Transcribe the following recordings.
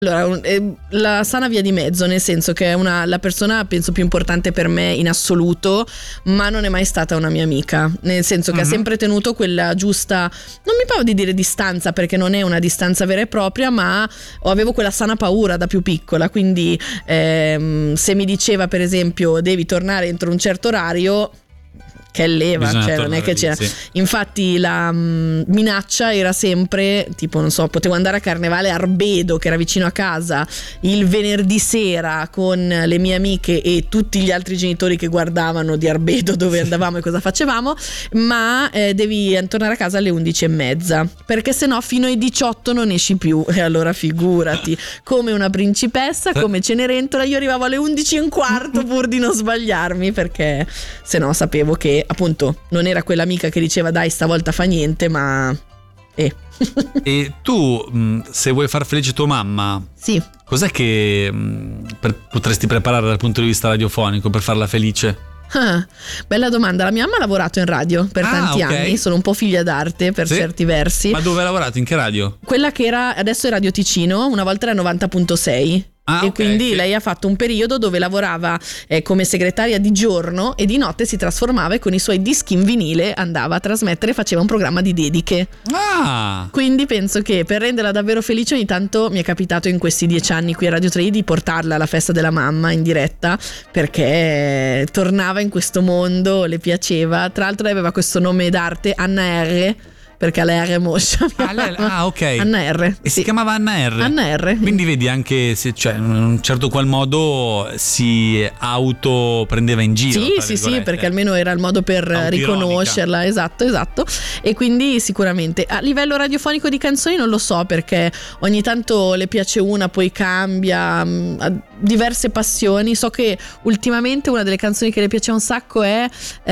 Allora, la sana via di mezzo, nel senso che è la persona penso più importante per me in assoluto, ma non è mai stata una mia amica, nel senso che ha sempre tenuto quella giusta, non mi pare di dire distanza, perché non è una distanza vera e propria, ma avevo quella sana paura da più piccola, quindi se mi diceva per esempio devi tornare entro un certo orario, che leva, cioè non è che c'era. Sì. Infatti la minaccia era sempre tipo, non so, potevo andare a Carnevale a Arbedo, che era vicino a casa, il venerdì sera con le mie amiche e tutti gli altri genitori che guardavano di Arbedo dove andavamo e cosa facevamo, ma devi tornare a casa alle 11:30, perché sennò fino ai 18 non esci più. E allora figurati, come una principessa, come Cenerentola, io arrivavo alle 11:15 pur di non sbagliarmi, perché sennò sapevo che appunto non era quell'amica che diceva dai stavolta fa niente, ma E tu, se vuoi far felice tua mamma, sì, cos'è che potresti preparare dal punto di vista radiofonico per farla felice? Bella domanda. La mia mamma ha lavorato in radio per tanti anni, sono un po' figlia d'arte per certi versi. Ma dove hai lavorato? In che radio? Quella che era adesso è Radio Ticino, una volta era 90.6. E quindi lei ha fatto un periodo dove lavorava come segretaria di giorno e di notte si trasformava e con i suoi dischi in vinile andava a trasmettere, faceva un programma di dediche. Quindi penso che per renderla davvero felice ogni tanto mi è capitato in questi 10 anni qui a Radio 3 di portarla alla festa della mamma in diretta, perché tornava in questo mondo, le piaceva. Tra l'altro lei aveva questo nome d'arte, Anna R, perché alla R è moscia. Ok. Anna R. E si chiamava Anna R. Anna R. Quindi vedi anche se, cioè, in un certo qual modo si auto prendeva in giro. Sì, perché almeno era il modo per riconoscerla. Esatto. E quindi sicuramente a livello radiofonico di canzoni non lo so, perché ogni tanto le piace una, poi cambia, ha diverse passioni. So che ultimamente una delle canzoni che le piace un sacco è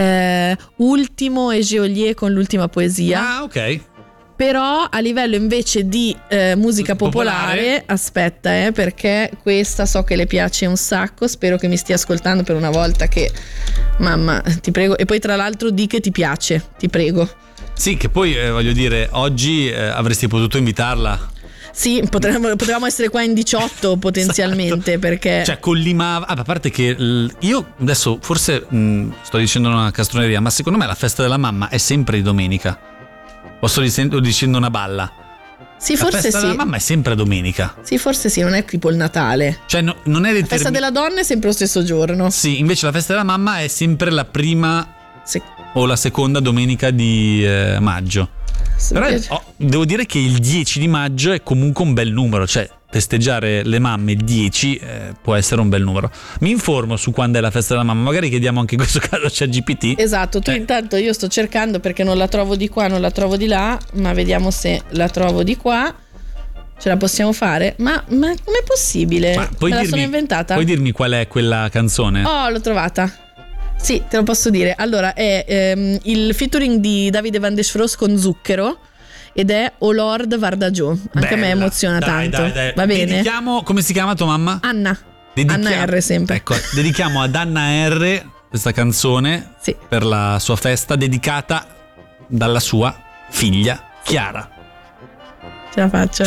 Ultimo e Geolier con l'ultima poesia. Però a livello invece di musica popolare, aspetta, perché questa so che le piace un sacco, spero che mi stia ascoltando per una volta, che mamma ti prego, e poi tra l'altro di che ti piace, ti prego. Sì, che poi voglio dire, oggi avresti potuto invitarla. Sì, potevamo essere qua in 18 potenzialmente, esatto. Perché cioè collimava. A parte che io adesso forse sto dicendo una castroneria, ma secondo me la festa della mamma è sempre di domenica. O sto dicendo una balla? Sì, forse la festa della mamma è sempre domenica. Sì, forse sì, non è tipo il Natale. Cioè non è la festa della donna è sempre lo stesso giorno. Sì, invece la festa della mamma è sempre la prima o la seconda domenica di maggio. Però devo dire che il 10 di maggio è comunque un bel numero, cioè festeggiare le mamme il 10 può essere un bel numero. Mi informo su quando è la festa della mamma, magari chiediamo anche in questo caso a ChatGPT. Esatto, tu intanto io sto cercando perché non la trovo di qua, non la trovo di là, ma vediamo se la trovo di qua. Ce la possiamo fare? Ma com'è possibile? Me la sono inventata. Puoi dirmi qual è quella canzone? Oh, l'ho trovata. Sì, te lo posso dire. Allora, è il featuring di Davide Van de Schroes con Zucchero ed è O Lord Vardagio. Anche a me emoziona tanto. Dai. Va bene. Dedichiamo, come si chiama tua mamma? Anna. Anna R sempre. Ecco, dedichiamo ad Anna R questa canzone per la sua festa, dedicata dalla sua figlia Chiara. Ce la faccio.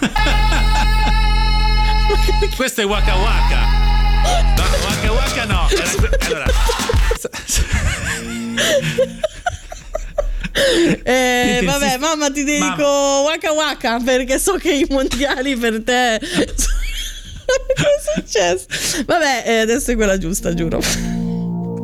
Questo è Waka Waka. No, Waka Waka no. Allora. Vabbè, mamma, ti dedico Waka Waka perché so che i mondiali per te. Cosa è successo? Vabbè, adesso è quella giusta, giuro.